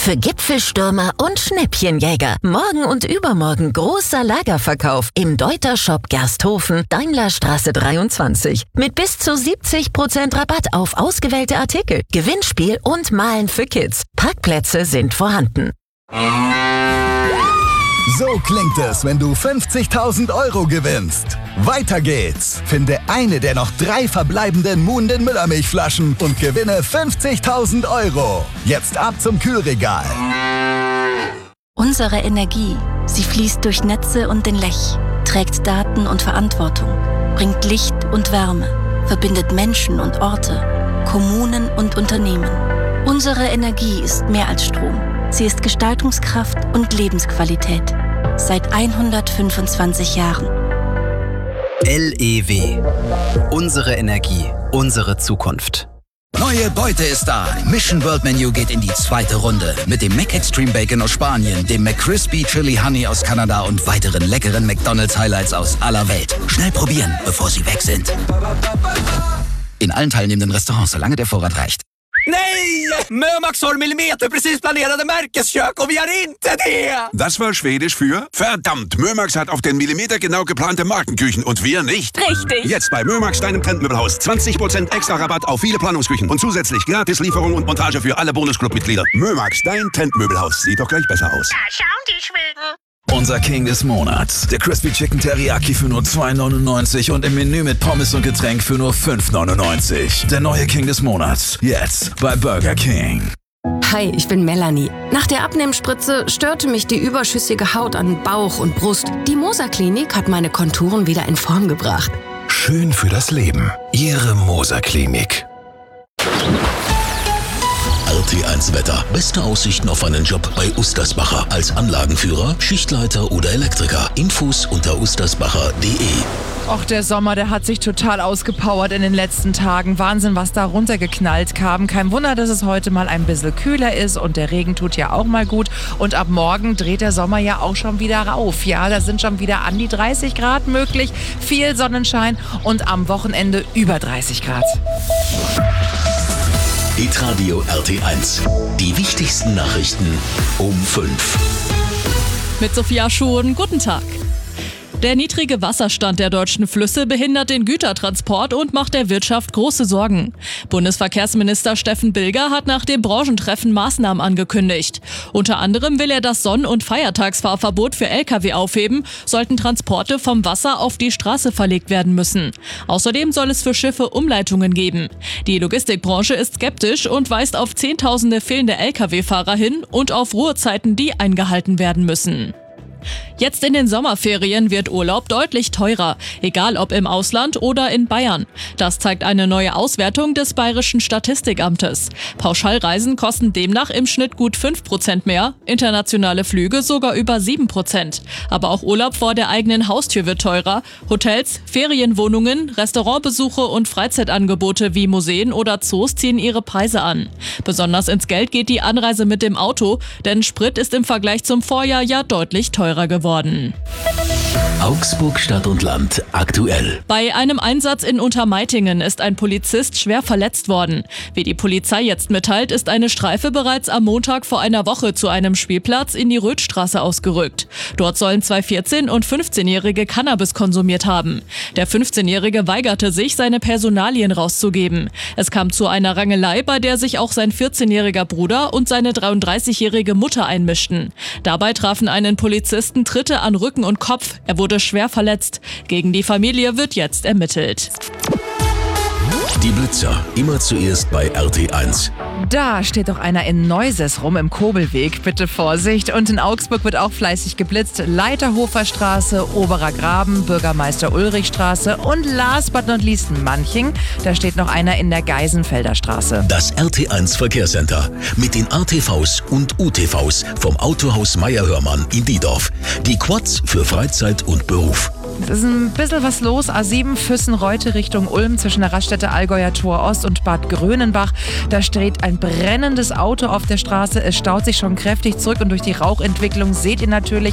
Für Gipfelstürmer und Schnäppchenjäger. Morgen und übermorgen großer Lagerverkauf im Deuter-Shop Gersthofen, Daimlerstraße 23. Mit bis zu 70% Rabatt auf ausgewählte Artikel, Gewinnspiel und Malen für Kids. Parkplätze sind vorhanden. So klingt es, wenn du 50.000 € gewinnst. Weiter geht's. Finde eine der noch 3 verbleibenden Muhnden Müllermilchflaschen und gewinne 50.000 €. Jetzt ab zum Kühlregal. Unsere Energie, sie fließt durch Netze und den Lech, trägt Daten und Verantwortung, bringt Licht und Wärme, verbindet Menschen und Orte, Kommunen und Unternehmen. Unsere Energie ist mehr als Strom. Sie ist Gestaltungskraft und Lebensqualität. Seit 125 Jahren. LEW. Unsere Energie, unsere Zukunft. Neue Beute ist da. Mission World Menu geht in die 2. Runde. Mit dem Mac Extreme Bacon aus Spanien, dem McCrispy Chili Honey aus Kanada und weiteren leckeren McDonald's Highlights aus aller Welt. Schnell probieren, bevor sie weg sind. In allen teilnehmenden Restaurants, solange der Vorrat reicht. Nej! Mömax har millimeterprecis planerade märkeskök och vi har inte det! Das war Schwedisch für verdammt, Mömax hat auf den Millimeter genau geplante Markenküchen und wir nicht. Richtig. Jetzt bei Mömax, deinem Trendmöbelhaus. 20% extra Rabatt auf viele Planungsküchen und zusätzlich Gratislieferung und Montage für alle Bonusclub-Mitglieder. Mömax, dein Trendmöbelhaus. Sieht doch gleich besser aus. Da schauen die Schweden. Unser King des Monats. Der Crispy Chicken Teriyaki für nur 2,99 und im Menü mit Pommes und Getränk für nur 5,99. Der neue King des Monats. Jetzt bei Burger King. Hi, ich bin Melanie. Nach der Abnehmspritze störte mich die überschüssige Haut an Bauch und Brust. Die Moser Klinik hat meine Konturen wieder in Form gebracht. Schön für das Leben. Ihre Moser Klinik. RT1 Wetter. Beste Aussichten auf einen Job bei Ustersbacher. Als Anlagenführer, Schichtleiter oder Elektriker. Infos unter ustersbacher.de. Och, der Sommer, der hat sich total ausgepowert in den letzten Tagen. Wahnsinn, was da runtergeknallt kam. Kein Wunder, dass es heute mal ein bisschen kühler ist und der Regen tut ja auch mal gut. Und ab morgen dreht der Sommer ja auch schon wieder rauf. Ja, da sind schon wieder an die 30 Grad möglich. Viel Sonnenschein und am Wochenende über 30 Grad. Hitradio RT1. Die wichtigsten Nachrichten um 5. Mit Sophia Schuhen, guten Tag. Der niedrige Wasserstand der deutschen Flüsse behindert den Gütertransport und macht der Wirtschaft große Sorgen. Bundesverkehrsminister Steffen Bilger hat nach dem Branchentreffen Maßnahmen angekündigt. Unter anderem will er das Sonn- und Feiertagsfahrverbot für Lkw aufheben, sollten Transporte vom Wasser auf die Straße verlegt werden müssen. Außerdem soll es für Schiffe Umleitungen geben. Die Logistikbranche ist skeptisch und weist auf Zehntausende fehlende Lkw-Fahrer hin und auf Ruhezeiten, die eingehalten werden müssen. Jetzt in den Sommerferien wird Urlaub deutlich teurer, egal ob im Ausland oder in Bayern. Das zeigt eine neue Auswertung des Bayerischen Statistikamtes. Pauschalreisen kosten demnach im Schnitt gut 5% mehr, internationale Flüge sogar über 7%. Aber auch Urlaub vor der eigenen Haustür wird teurer. Hotels, Ferienwohnungen, Restaurantbesuche und Freizeitangebote wie Museen oder Zoos ziehen ihre Preise an. Besonders ins Geld geht die Anreise mit dem Auto, denn Sprit ist im Vergleich zum Vorjahr ja deutlich teurer geworden. Augsburg Stadt und Land aktuell. Bei einem Einsatz in Untermeitingen ist ein Polizist schwer verletzt worden. Wie die Polizei jetzt mitteilt, ist eine Streife bereits am Montag vor einer Woche zu einem Spielplatz in die Röthstraße ausgerückt. Dort sollen 2 14- und 15-Jährige Cannabis konsumiert haben. Der 15-Jährige weigerte sich, seine Personalien rauszugeben. Es kam zu einer Rangelei, bei der sich auch sein 14-jähriger Bruder und seine 33-jährige Mutter einmischten. Dabei trafen einen Polizisten Tritte an Rücken und Kopf. Er wurde schwer verletzt. Gegen die Familie wird jetzt ermittelt. Die Blitzer, immer zuerst bei RT1. Da steht doch einer in Neuses rum im Kobelweg. Bitte Vorsicht. Und in Augsburg wird auch fleißig geblitzt. Leiterhofer Straße, Oberer Graben, Bürgermeister Ulrichstraße und last but not least Manching. Da steht noch einer in der Geisenfelder Straße. Das RT1 Verkehrscenter mit den ATVs und UTVs vom Autohaus Meier-Hörmann in Diedorf. Die Quads für Freizeit und Beruf. Es ist ein bisschen was los. A7 Füssen-Reute Richtung Ulm zwischen der Raststätte Allgäuer Tor Ost und Bad Grönenbach. Da steht ein brennendes Auto auf der Straße. Es staut sich schon kräftig zurück und durch die Rauchentwicklung seht ihr natürlich